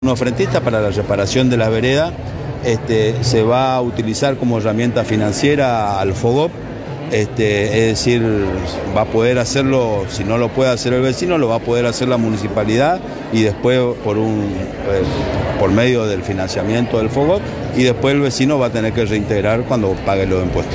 Un frentista para la reparación de la vereda se va a utilizar como herramienta financiera al FOGOP, es decir, va a poder hacerlo, si no lo puede hacer el vecino, lo va a poder hacer la municipalidad y después por medio del financiamiento del FOGOP, y después el vecino va a tener que reintegrar cuando pague los impuestos.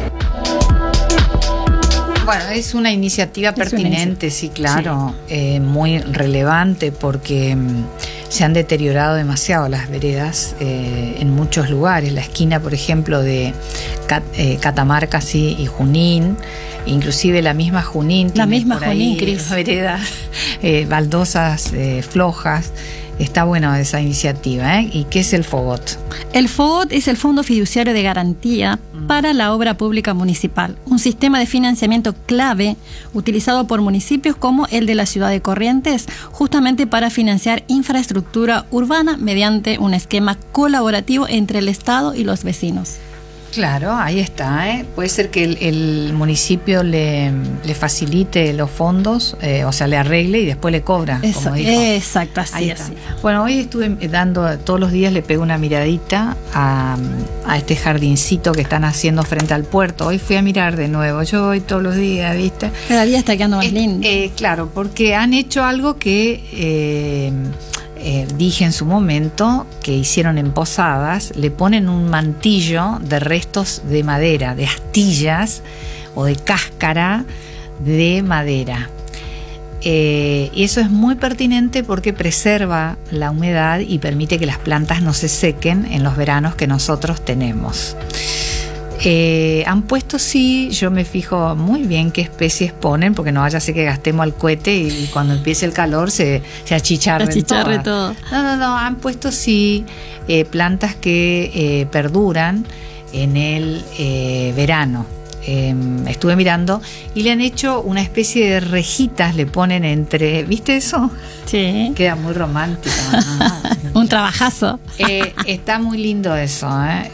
Bueno, es una iniciativa pertinente, sí, claro, sí. Muy relevante porque se han deteriorado demasiado las veredas en muchos lugares. La esquina, por ejemplo, de Catamarca y Junín, inclusive la misma Junín. La misma Junín, Cris. Veredas baldosas flojas. Está bueno esa iniciativa, ¿eh? ¿Y qué es el FOGOT? El FOGOT es el Fondo Fiduciario de Garantía para la Obra Pública Municipal, un sistema de financiamiento clave utilizado por municipios como el de la ciudad de Corrientes, justamente para financiar infraestructura urbana mediante un esquema colaborativo entre el Estado y los vecinos. Claro, ahí está, ¿eh? Puede ser que el municipio le facilite los fondos, o sea, le arregle y después le cobra, como dijo. Exacto, así. Bueno, hoy estuve todos los días le pego una miradita a este jardincito que están haciendo frente al puerto. Hoy fui a mirar de nuevo, yo voy todos los días, ¿viste? Cada día está quedando más lindo. Claro, porque han hecho algo que... dije en su momento que hicieron en Posadas, le ponen un mantillo de restos de madera, de astillas o de cáscara de madera. Y eso es muy pertinente porque preserva la humedad y permite que las plantas no se sequen en los veranos que nosotros tenemos. Han puesto, sí, yo me fijo muy bien qué especies ponen, porque no vaya a ser que gastemos al cohete y cuando empiece el calor se achicharre todo. No, han puesto, sí, plantas que perduran en el verano. Estuve mirando y le han hecho una especie de rejitas, le ponen entre, ¿viste eso? Sí. Queda muy romántico. Un trabajazo. Está muy lindo eso,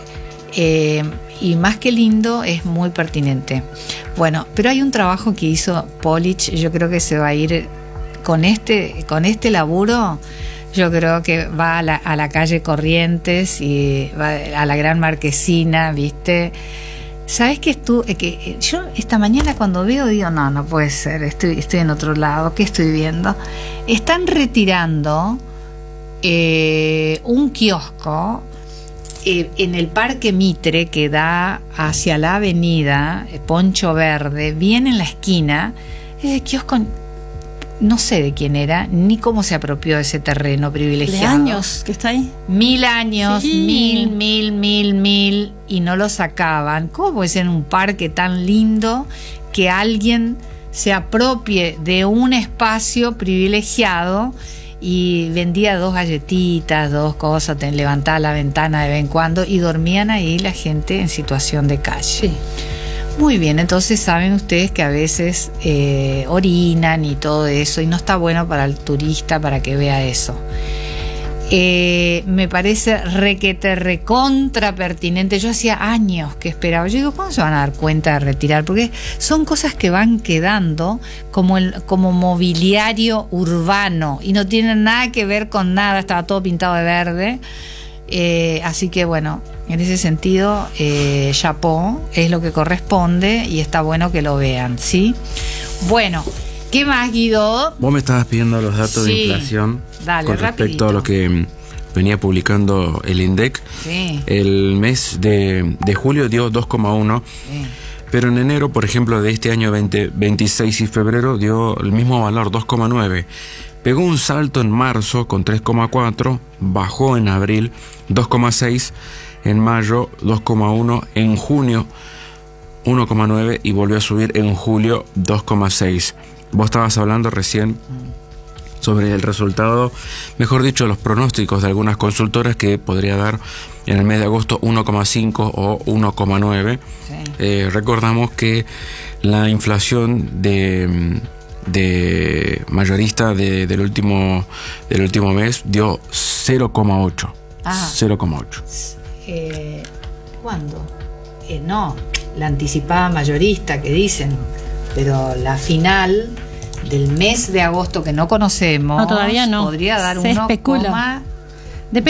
y más que lindo, es muy pertinente. Bueno, pero hay un trabajo que hizo Polich, yo creo que se va a ir con este laburo. Yo creo que va a la calle Corrientes y va a la Gran Marquesina, ¿viste? ¿Sabes que yo esta mañana cuando veo digo, no puede ser, estoy en otro lado, ¿qué estoy viendo? Están retirando un kiosco en el Parque Mitre que da hacia la avenida Poncho Verde, bien en la esquina. Kiosco, no sé de quién era, ni cómo se apropió de ese terreno privilegiado. ¿De años que está ahí? 1000 años, sí. mil, y no lo sacaban. ¿Cómo puede ser en un parque tan lindo que alguien se apropie de un espacio privilegiado? Y vendía 2 galletitas, 2 cosas, levantaba la ventana de vez en cuando y dormían ahí la gente en situación de calle. Sí. Muy bien, entonces saben ustedes que a veces orinan y todo eso y no está bueno para el turista para que vea eso. Me parece recontra pertinente. Yo hacía años que esperaba. Yo digo, ¿cuándo se van a dar cuenta de retirar? Porque son cosas que van quedando como mobiliario urbano y no tienen nada que ver con nada. Estaba todo pintado de verde. Así que bueno, en ese sentido, chapeau, es lo que corresponde y está bueno que lo vean, ¿sí? Bueno, ¿qué más, Guido? Vos me estabas pidiendo los datos de inflación. Dale, con respecto rapidito a lo que venía publicando el INDEC. Sí. El mes de julio dio 2,1, sí. Pero en enero, por ejemplo, de este año 2026 y febrero dio el mismo valor, 2,9. Pegó un salto en marzo con 3,4, bajó en abril 2,6, en mayo 2,1, en junio 1,9 y volvió a subir en julio 2,6. Vos estabas hablando recién sobre el resultado, mejor dicho, los pronósticos de algunas consultoras que podría dar en el mes de agosto 1,5 o 1,9. Sí. Recordamos que la inflación de mayorista del último mes dio 0,8. 0,8. ¿Cuándo? No, la anticipada mayorista que dicen, pero la final del mes de agosto que no conocemos, no, todavía no. Podría dar Se especula.